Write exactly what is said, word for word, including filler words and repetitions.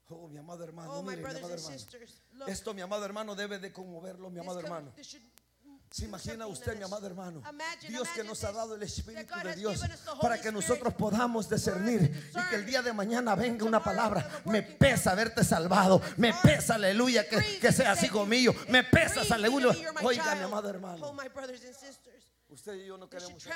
Oh, mi amado hermano, Oh, my mire, mi brothers amado and hermano. sisters, look, Esto, mi amado hermano, debe de conmoverlo, mi this amado com- hermano. this should ¿Se do imagina something usted, in mi us. amado hermano? Imagine, Dios que imagine nos ha this, dado el that Espíritu God de has Dios given us the Holy para que nosotros Spirit podamos for us to discernir y discern. que el día de mañana venga una Tomorrow, palabra. when the Me working pesa haberte salvado, me pesa, aleluya, que, grieves que me sea to así save you. conmigo. Me It pesas, grieves me to aleluya. be you're my Oiga, mi child. amado Oh, hermano, my brothers and sisters, usted y yo no we should queremos